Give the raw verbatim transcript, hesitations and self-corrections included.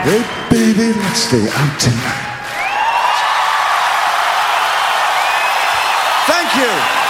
Hey, baby, let's stay out tonight. Thank you.